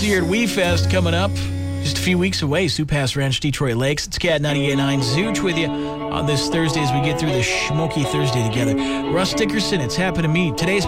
year at WeFest coming up. Just a few weeks away, Sioux Pass Ranch, Detroit Lakes. It's Cat 98.9 Zooch with you on this Thursday as we get through the Schmoky Thursday together. Russ Dickerson, It's Happened to Me. Today's